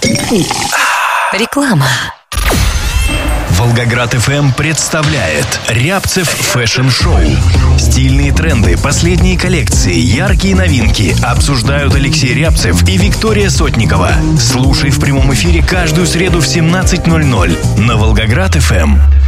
Реклама. Волгоград ФМ представляет Рябцев Фэшн Шоу. Стильные тренды, последние коллекции, яркие новинки обсуждают Алексей Рябцев и Виктория Сотникова. Слушай в прямом эфире каждую среду в 17:00 на Волгоград ФМ.